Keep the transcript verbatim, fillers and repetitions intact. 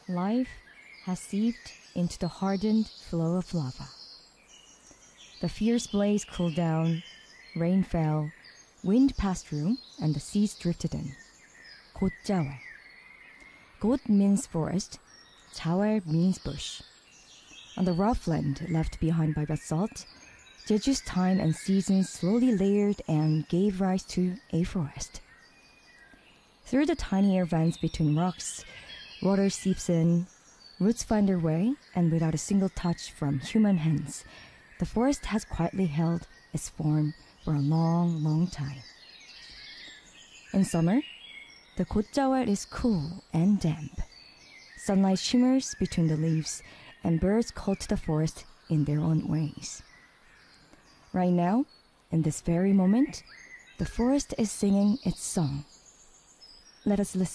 life has seeped into the hardened flow of lava. The fierce blaze cooled down, rain fell, wind passed through, and the seas drifted in. 곶자왈. 곶 means forest, 자왈 means bush. On the rough land left behind by basalt, Jeju's time and seasons slowly layered and gave rise to a forest. Through the tiny air vents between rocks, water seeps in, roots find their way, and without a single touch from human hands, the forest has quietly held its form for a long, long time. In summer, the 곶자왈 is cool and damp. Sunlight shimmers between the leaves, and birds call to the forest in their own ways. Right now, in this very moment, the forest is singing its song. Let us listen.